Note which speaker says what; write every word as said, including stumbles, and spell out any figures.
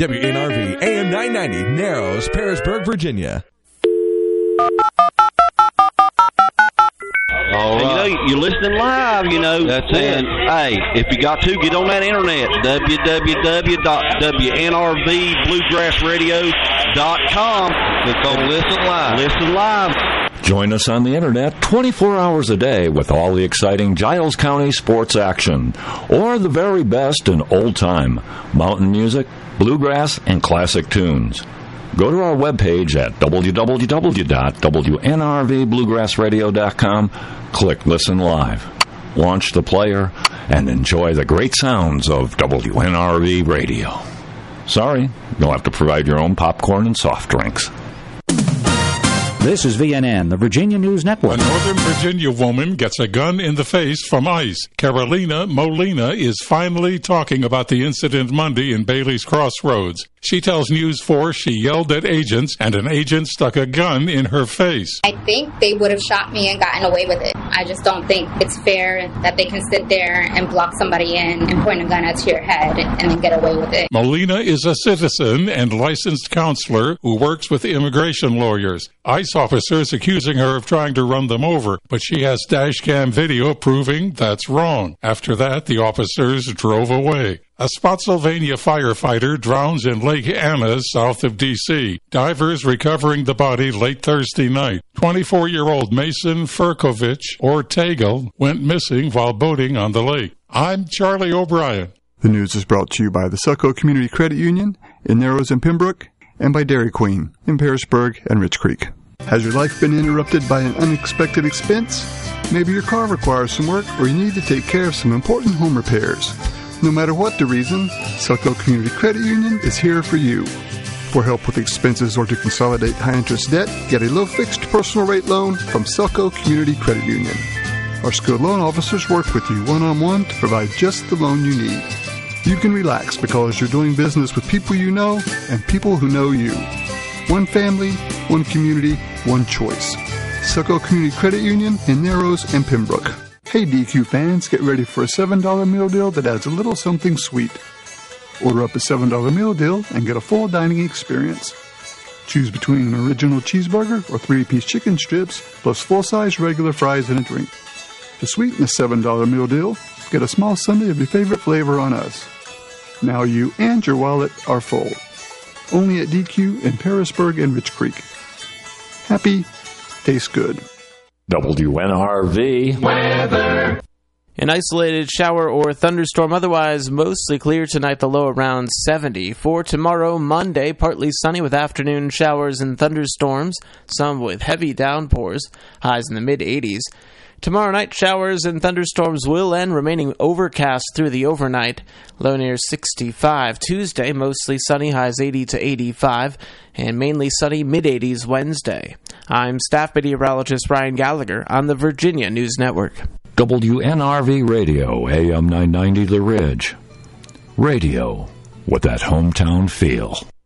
Speaker 1: W N R V A M nine ninety, Narrows, Parisburg, Virginia.
Speaker 2: All right. You know, you're listening live, you know.
Speaker 3: That's
Speaker 2: and,
Speaker 3: it.
Speaker 2: Hey, if you got to, get on that internet, w w w dot w n r v bluegrass radio dot com.
Speaker 3: Click on Listen Live.
Speaker 2: Listen live.
Speaker 4: Join us on the internet twenty-four hours a day with all the exciting Giles County sports action, or the very best in old-time mountain music, bluegrass, and classic tunes. Go to our webpage at w w w dot w n r v bluegrass radio dot com, click Listen Live, launch the player, and enjoy the great sounds of W N R V Radio. Sorry, you'll have to provide your own popcorn and soft drinks.
Speaker 5: This is V N N, the Virginia News Network.
Speaker 6: A Northern Virginia woman gets a gun in the face from ICE. Carolina Molina is finally talking about the incident Monday in Bailey's Crossroads. She tells News four she yelled at agents and an agent stuck a gun in her face.
Speaker 7: I think they would have shot me and gotten away with it. I just don't think it's fair that they can sit there and block somebody in and point a gun at your head and then get away with it.
Speaker 6: Molina is a citizen and licensed counselor who works with immigration lawyers. ICE officers accusing her of trying to run them over, but she has dash cam video proving that's wrong. After that, the officers drove away. A Spotsylvania firefighter drowns in Lake Anna, south of D C Divers recovering the body late Thursday night. twenty-four-year-old Mason Furkovich Ortega went missing while boating on the lake. I'm Charlie O'Brien.
Speaker 8: The news is brought to you by the Succo Community Credit Union in Narrows and Pembroke, and by Dairy Queen in Parisburg and Rich Creek. Has your life been interrupted by an unexpected expense? Maybe your car requires some work, or you need to take care of some important home repairs. No matter what the reason, Succo Community Credit Union is here for you. For help with expenses or to consolidate high-interest debt, get a low-fixed personal rate loan from Succo Community Credit Union. Our skilled loan officers work with you one-on-one to provide just the loan you need. You can relax because you're doing business with people you know and people who know you. One family, one community, one choice. Succo Community Credit Union in Narrows and Pembroke. Hey D Q fans, get ready for a seven dollar meal deal that adds a little something sweet. Order up a seven dollar meal deal and get a full dining experience. Choose between an original cheeseburger or three-piece chicken strips, plus full-size regular fries and a drink. To sweeten the seven dollar meal deal, get a small sundae of your favorite flavor on us. Now you and your wallet are full. Only at D Q in Parisburg and Rich Creek. Happy, tastes good.
Speaker 4: W N R V
Speaker 9: weather. An isolated shower or thunderstorm, otherwise mostly clear tonight, the low around seventy. For tomorrow, Monday, partly sunny with afternoon showers and thunderstorms, some with heavy downpours, highs in the mid-eighties. Tomorrow night, showers and thunderstorms will end, remaining overcast through the overnight, low near sixty-five. Tuesday, mostly sunny, highs eighty to eighty-five, and mainly sunny, mid-eighties Wednesday. I'm staff meteorologist Ryan Gallagher on the Virginia News Network.
Speaker 4: W N R V Radio, A M nine ninety The Ridge. Radio with that hometown feel.